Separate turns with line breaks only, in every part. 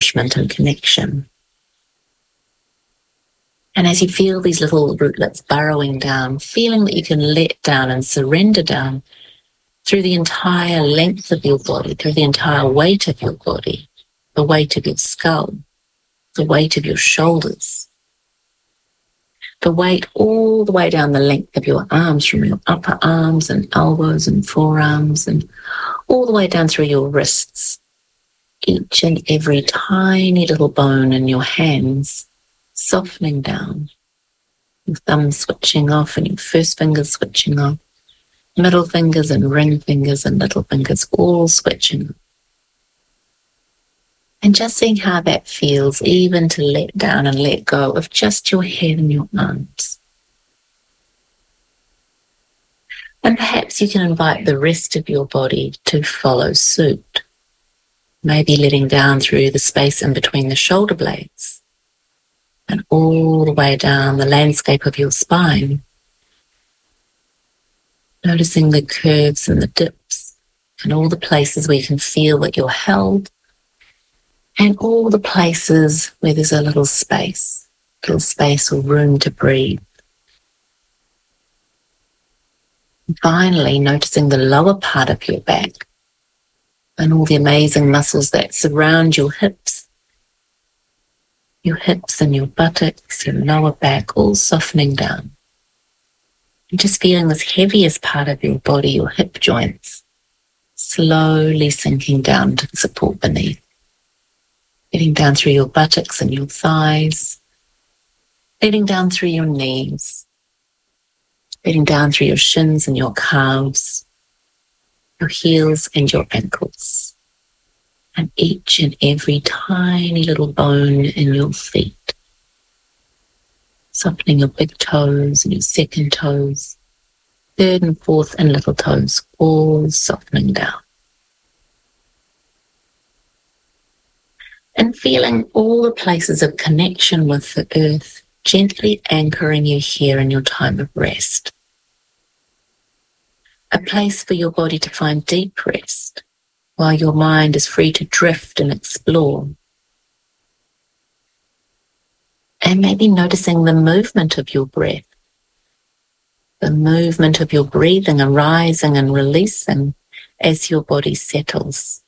nourishment and connection. And as you feel these little rootlets burrowing down, feeling that you can let down and surrender down through the entire length of your body, through the entire weight of your body, the weight of your skull, the weight of your shoulders, the weight all the way down the length of your arms, from your upper arms and elbows and forearms, and all the way down through your wrists, each and every tiny little bone in your hands softening down, your thumbs switching off and your first fingers switching off, middle fingers and ring fingers and little fingers all switching off. And just seeing how that feels, even to let down and let go of just your head and your arms. And perhaps you can invite the rest of your body to follow suit. Maybe letting down through the space in between the shoulder blades and all the way down the landscape of your spine. Noticing the curves and the dips and all the places where you can feel that you're held, and all the places where there's a little space or room to breathe. And finally, noticing the lower part of your back and all the amazing muscles that surround your hips and your buttocks, your lower back, all softening down. And just feeling this heaviest part of your body, your hip joints, slowly sinking down to the support beneath. Getting down through your buttocks and your thighs, getting down through your knees, getting down through your shins and your calves, your heels and your ankles, and each and every tiny little bone in your feet. Softening your big toes and your second toes, third and fourth and little toes, all softening down. And feeling all the places of connection with the earth gently anchoring you here in your time of rest. A place for your body to find deep rest while your mind is free to drift and explore. And maybe noticing the movement of your breath, the movement of your breathing arising and releasing as your body settles.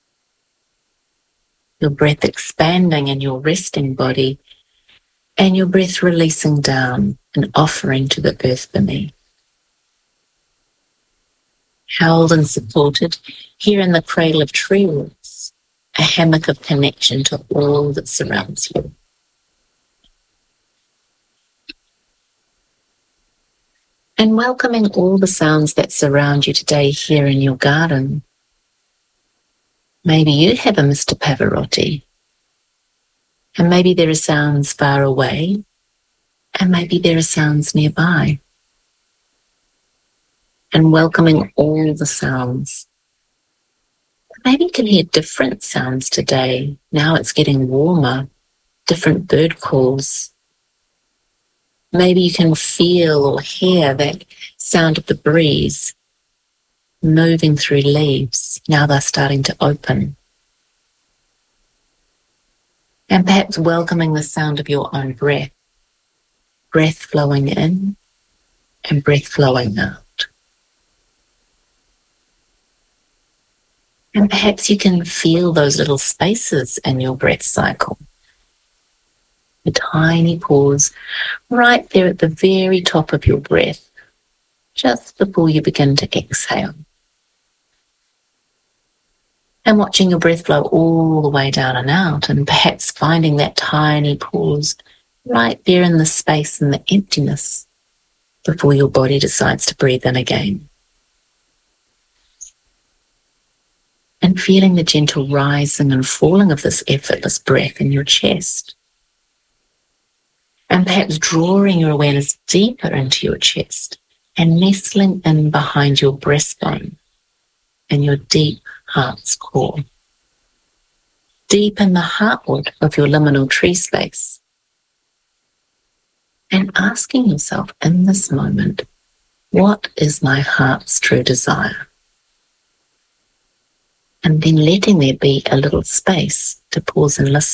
Your breath expanding in your resting body, and your breath releasing down and offering to the earth beneath. Held and supported here in the cradle of tree roots, a hammock of connection to all that surrounds you. And welcoming all the sounds that surround you today here in your garden. Maybe you have a Mr. Pavarotti, and maybe there are sounds far away, and maybe there are sounds nearby. And welcoming all the sounds. Maybe you can hear different sounds today. Now it's getting warmer, different bird calls. Maybe you can feel or hear that sound of the breeze moving through leaves. Now they're starting to open. And perhaps welcoming the sound of your own breath. Breath flowing in and breath flowing out. And perhaps you can feel those little spaces in your breath cycle. A tiny pause right there at the very top of your breath, just before you begin to exhale. And watching your breath flow all the way down and out, and perhaps finding that tiny pause right there in the space and the emptiness before your body decides to breathe in again. And feeling the gentle rising and falling of this effortless breath in your chest. And perhaps drawing your awareness deeper into your chest and nestling in behind your breastbone and your deep heart's core. Deep in the heartwood of your liminal tree space. And asking yourself in this moment, what is my heart's true desire? And then letting there be a little space to pause and listen.